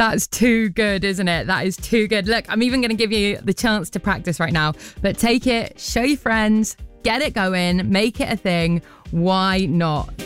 That's too good, isn't it? That is too good. Look, I'm even going to give you the chance to practice right now, but take it, show your friends, get it going, make it a thing. Why not?